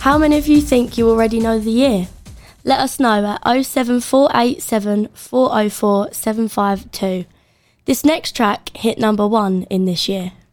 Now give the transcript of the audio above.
How many of you think you already know the year? Let us know at 07487 404 752. This next track hit number 1 in this year.